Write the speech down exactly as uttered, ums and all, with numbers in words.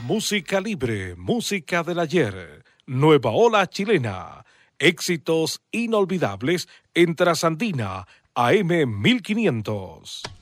Música libre, música del ayer, nueva ola chilena, éxitos inolvidables en Trasandina A M mil quinientos.